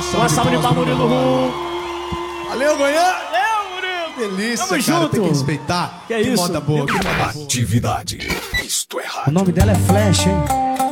Uma salva de palmas, Murilo Rum. Valeu, Goiânia! Valeu, Murilo! Delícia, Tamo cara, junto. tem que respeitar. Que é isso? Moda boa. Atividade. Isto é rádio. O nome dela é Flash, hein?